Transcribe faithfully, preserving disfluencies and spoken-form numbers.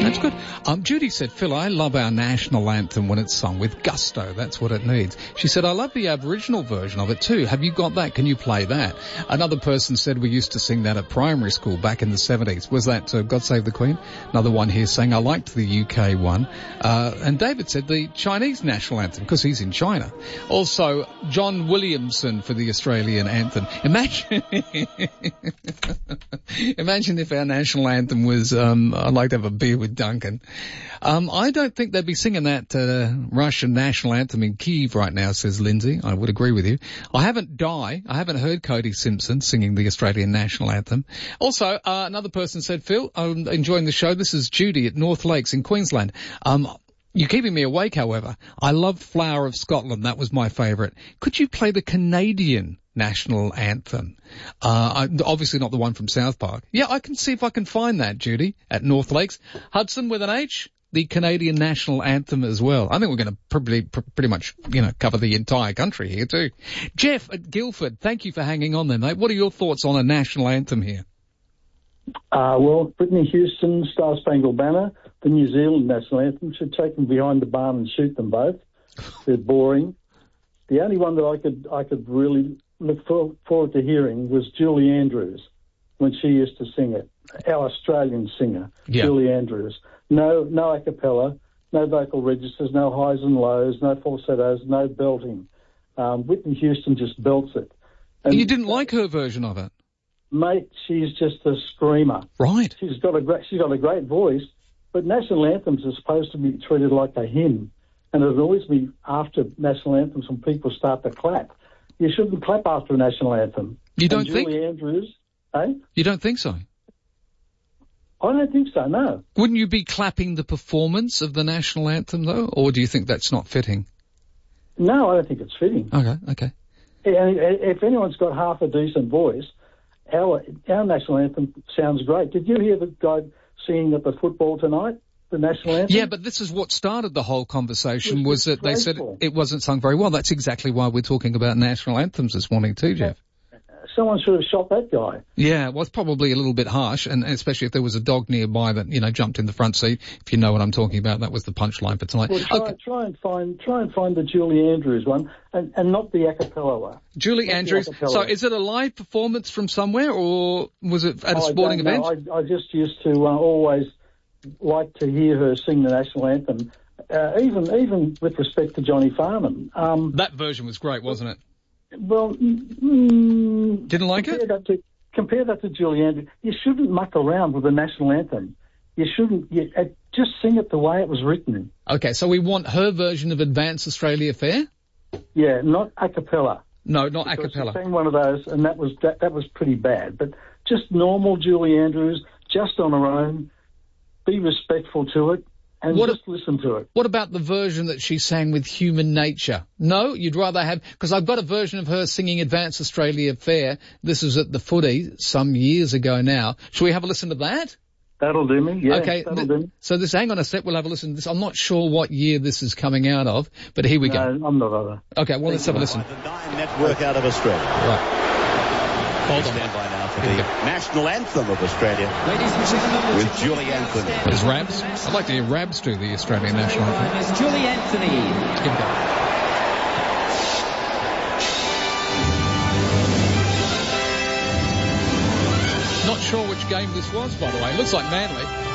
That's good. Um, Judy said, Phil, I love our national anthem when it's sung with gusto. That's what it needs. She said, I love the Aboriginal version of it too. Have you got that? Can you play that? Another person said we used to sing that at primary school back in the seventies. Was that uh, God Save the Queen? Another one here saying, I liked the U K one. Uh, and David said the Chinese national anthem because he's in China. Also, John Williamson for the Australian anthem. Imagine, imagine if our national anthem was, um, I'd like to have a beer with Duncan. Um, I don't think they'd be singing that uh, Russian national anthem in Kyiv right now, says Lindsay. I would agree with you. I haven't die. I haven't heard Cody Simpson singing the Australian national anthem. Also, uh, another person said, Phil, I'm enjoying the show. This is Judy at North Lakes in Queensland. Um, You're keeping me awake, however. I loved Flower of Scotland. That was my favourite. Could you play the Canadian national anthem? Uh, obviously not the one from South Park. Yeah, I can see if I can find that, Judy, at North Lakes. Hudson with an H, the Canadian national anthem as well. I think we're going to probably pr- pretty much, you know, cover the entire country here too. Jeff at Guildford, thank you for hanging on there, mate. What are your thoughts on a national anthem here? Uh, well, Whitney Houston, Star Spangled Banner, the New Zealand national anthem, should take them behind the barn and shoot them both. They're boring. The only one that I could I could really look for, forward to hearing was Julie Andrews when she used to sing it. Our Australian singer, yeah. Julie Andrews. No, no a cappella, no vocal registers, no highs and lows, no falsettos, no belting. Um, Whitney Houston just belts it. And you didn't like her version of it? Mate, she's just a screamer. Right. She's got a great, she's got a great voice, but national anthems are supposed to be treated like a hymn, and it annoys me after national anthems when people start to clap. You shouldn't clap after a national anthem. You don't and think? Julie Andrews, eh? You don't think so? I don't think so, no. Wouldn't you be clapping the performance of the national anthem, though, or do you think that's not fitting? No, I don't think it's fitting. Okay, okay. And if anyone's got half a decent voice, our our national anthem sounds great. Did you hear the guy singing at the football tonight, the national anthem? Yeah, but this is what started the whole conversation, was that they said it wasn't sung very well. That's exactly why we're talking about national anthems this morning too, Jeff. Someone should have shot that guy. Yeah, well, it's probably a little bit harsh, and especially if there was a dog nearby that, you know, jumped in the front seat. If you know what I'm talking about, that was the punchline for tonight. Well, try, okay. try and find try and find the Julie Andrews one, and, and not the a cappella one. Julie not Andrews. So, is it a live performance from somewhere, or was it at a sporting event? I, I just used to uh, always like to hear her sing the national anthem, uh, even even with respect to Johnny Farnham. Um, that version was great, wasn't it? Well, mm, didn't like compare it? That to, compare that to Julie Andrews. You shouldn't muck around with the national anthem. You shouldn't. You, uh, just sing it the way it was written. Okay, so we want her version of Advance Australia Fair? Yeah, not a cappella. No, not a cappella. She sang one of those, and that was that, that was pretty bad. But just normal Julie Andrews, just on her own. Be respectful to it. And what just a, listen to it. What about the version that she sang with Human Nature? No, you'd rather have... Because I've got a version of her singing Advance Australia Fair. This was at the Footy some years ago now. Shall we have a listen to that? That'll do me, yeah. Okay, that'll th- do me. So this, hang on a sec, we'll have a listen to this. I'm not sure what year this is coming out of, but here we no, go. I'm not either. Okay, well, let's have a listen. The Nine Network out of Australia. Right. Hold on. Stand by now for the national anthem of Australia. Ladies and gentlemen, with Julie Anthony. There's Rabs. I'd like to hear Rabs do the Australian national anthem. There's Julie Anthony. Here we go. Not sure which game this was, by the way. It looks like Manly.